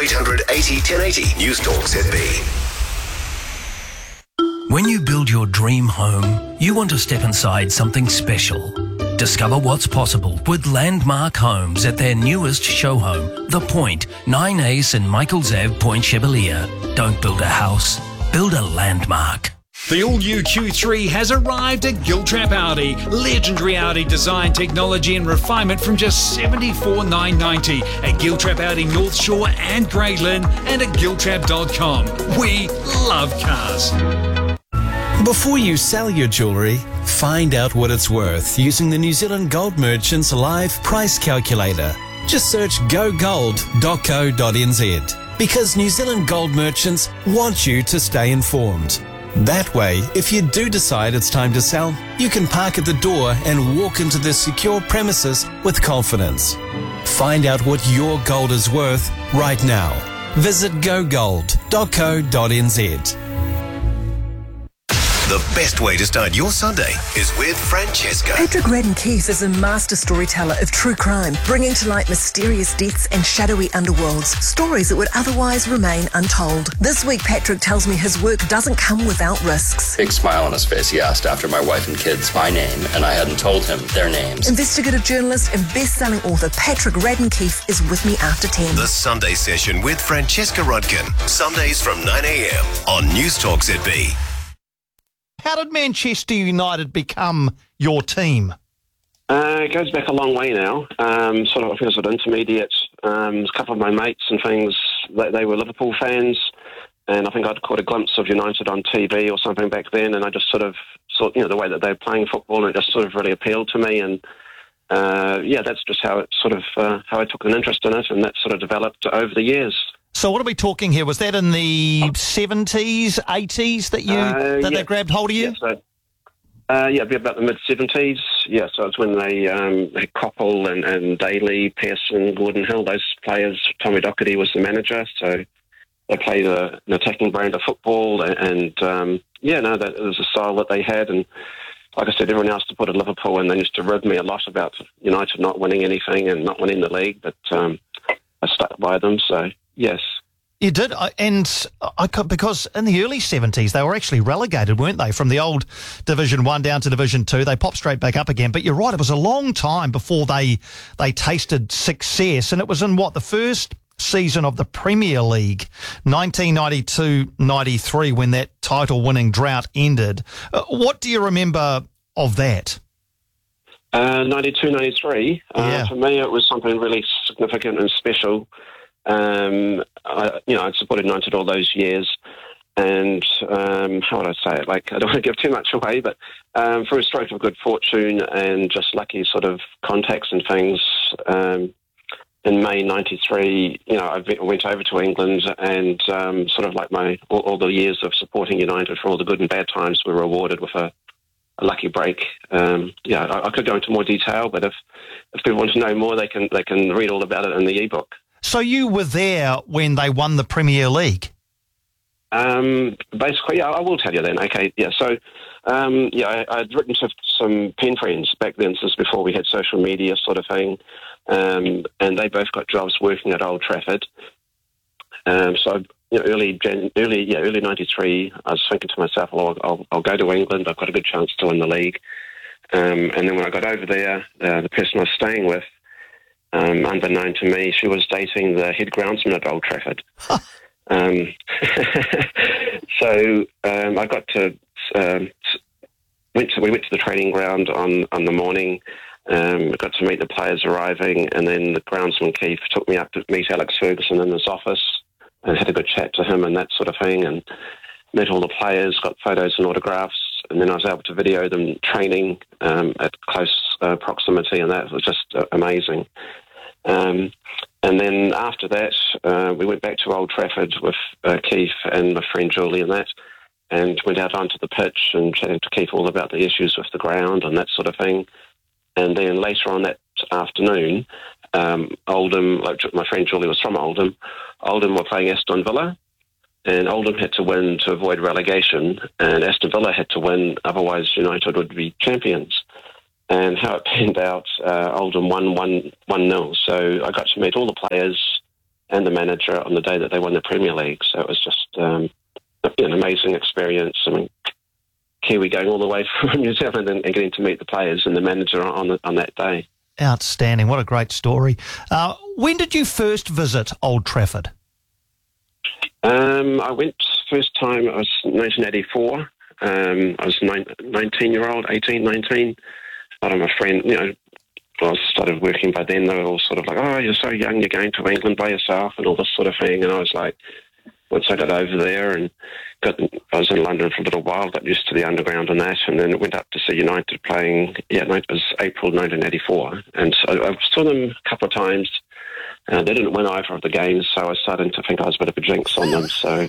0800 80 1080 News Talk ZB. When you build your dream home, you want to step inside something special. Discover what's possible with Landmark Homes at their newest show home, The Point, 9A St Michael's Ave, Point Chevalier. Don't build a house, build a landmark. The all-new Q3 has arrived at Giltrap Audi. Legendary Audi design, technology and refinement from just $74,990 at Giltrap Audi North Shore and Grey Lynn and at giltrap.com. We love cars. Before you sell your jewellery, find out what it's worth using the New Zealand Gold Merchants Live Price Calculator. Just search gogold.co.nz because New Zealand Gold Merchants want you to stay informed. That way, if you do decide it's time to sell, you can park at the door and walk into the secure premises with confidence. Find out what your gold is worth right now. Visit gogold.co.nz. The best way to start your Sunday is with Francesca. Patrick Radden Keefe is a master storyteller of true crime, bringing to light mysterious deaths and shadowy underworlds, stories that would otherwise remain untold. This week, Patrick tells me his work doesn't come without risks. Big smile on his face, he asked after my wife and kids by name, and I hadn't told him their names. Investigative journalist and best-selling author Patrick Radden Keefe is with me after 10. The Sunday Session with Francesca Rudkin. Sundays from 9 a.m. on News Talk ZB. How did Manchester United become your team? It goes back a long way now. I think I was an intermediate. A couple of my mates and things, they were Liverpool fans, and I think I'd caught a glimpse of United on TV or something back then, and I just saw the way that they were playing football, and it just sort of really appealed to me. And that's just how it how I took an interest in it, and that sort of developed over the years. So what are we talking here? Was that in the 70s, 80s that they grabbed hold of you? It'd be about the mid-70s. Yeah, so it's when they had Coppell and Daly, Pearson, Gordon Hill, those players. Tommy Docherty was the manager, so they played an attacking brand of football, and that was a style that they had. And like I said, everyone else supported Liverpool, and they used to rib me a lot about United not winning anything and not winning the league, but I stuck by them, so... Yes. You did, because in the early 70s they were actually relegated, weren't they, from the old Division 1 down to Division 2. They popped straight back up again. But you're right, it was a long time before they tasted success, and it was in, the first season of the Premier League, 1992-93, when that title-winning drought ended. What do you remember of that? 92-93. For me, it was something really significant and special. I'd supported United all those years, and how would I say it? I don't want to give too much away, but through a stroke of good fortune and just lucky sort of contacts and things, in May '93, I went over to England, and all the years of supporting United for all the good and bad times, we were rewarded with a lucky break. I could go into more detail, but if people want to know more, they can read all about it in the ebook. So you were there when they won the Premier League? Basically, I will tell you then. Okay, yeah. So, I'd written to some pen friends back then, since before we had social media sort of thing, and they both got jobs working at Old Trafford. Early '93, I was thinking to myself, I'll go to England. I've got a good chance to win the league. And then when I got over there, the person I was staying with, unbeknown to me, she was dating the head groundsman at Old Trafford. I got to we went to the training ground on the morning. Got to meet the players arriving, and then the groundsman Keefe took me up to meet Alex Ferguson in his office and had a good chat to him and that sort of thing, and met all the players, got photos and autographs, and then I was able to video them training at close proximity, and that was just amazing. And then after that, we went back to Old Trafford with Keefe and my friend Julie and went out onto the pitch and chatted to Keefe all about the issues with the ground and that sort of thing. And then later on that afternoon, Oldham, my friend Julie was from Oldham were playing Aston Villa, and Oldham had to win to avoid relegation, and Aston Villa had to win, otherwise United would be champions. And how it panned out, Oldham won 1-0. So I got to meet all the players, and the manager on the day that they won the Premier League. So it was just an amazing experience. I mean, Kiwi going all the way from New Zealand and getting to meet the players and the manager on that day. Outstanding. What a great story. When did you first visit Old Trafford? I went first time, I was 1984. I was 19-year-old, 18, 19. But I'm a friend, I started working by then. They were all sort of like, oh, you're so young, you're going to England by yourself and all this sort of thing. And I was like, once I got over there and I was in London for a little while, got used to the underground and that, and then went up to see United playing, it was April 1984. And so I saw them a couple of times. They didn't win either of the games, so I was starting to think I was a bit of a jinx on them. So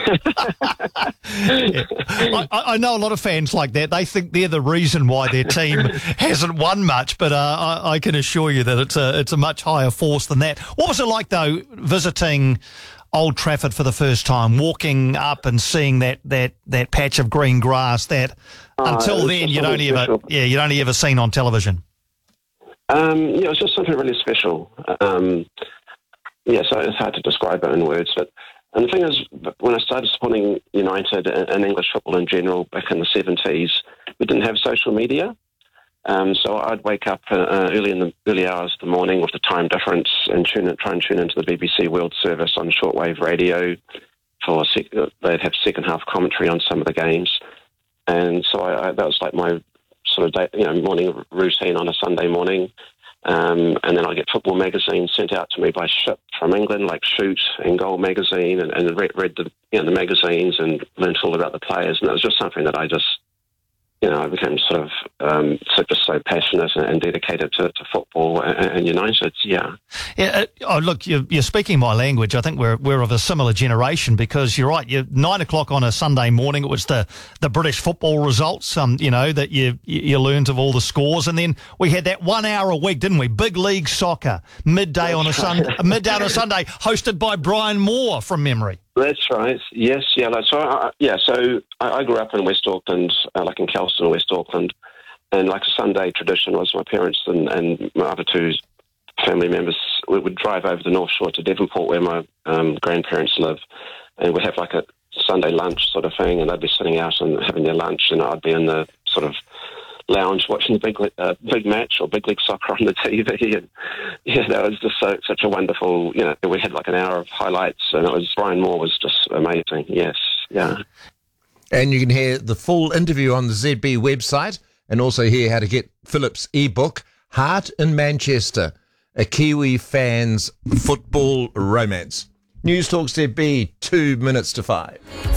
I know a lot of fans like that. They think they're the reason why their team hasn't won much, but I can assure you that it's a much higher force than that. What was it like, though, visiting Old Trafford for the first time, walking up and seeing that patch of green grass that until then you'd only ever seen on television? It was just something really special. So it's hard to describe it in words. And the thing is, when I started supporting United and English football in general back in the 70s, we didn't have social media. So I'd wake up early in the early hours of the morning with the time difference and try and tune into the BBC World Service on shortwave radio. They'd have second half commentary on some of the games. And so that was like my sort of day, morning routine on a Sunday morning. And then I get football magazines sent out to me by ship from England, like Shoot and Goal magazine, and read the magazines and learned all about the players. And it was just something that I just, I became sort of so passionate and dedicated to football and United. Yeah. Look, you're speaking my language. I think we're of a similar generation because you're right. You're 9 o'clock on a Sunday morning. It was the British football results. That you learned of all the scores, and then we had that 1 hour a week, didn't we? Big League Soccer midday on a Sunday, hosted by Brian Moore from memory. That's right. Yes, yeah. So I grew up in West Auckland, like in Kelston, West Auckland, and like a Sunday tradition was my parents and my other two family members would drive over the North Shore to Devonport, where my grandparents live, and we'd have like a Sunday lunch sort of thing, and they'd be sitting out and having their lunch, and I'd be in the sort of lounge watching the big match or Big League Soccer on the TV, and that was just such a wonderful. We had like an hour of highlights, and Brian Moore was just amazing. Yes, yeah. And you can hear the full interview on the ZB website, and also hear how to get Philip's ebook, Heart in Manchester, a Kiwi fan's football romance. News Talk ZB, 2 minutes to 5.